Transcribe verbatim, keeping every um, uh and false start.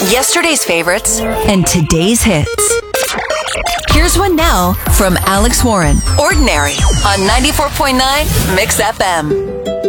Yesterday's favorites and today's hits. Here's one now from Alex Warren. Ordinary on ninety-four point nine Mix F M.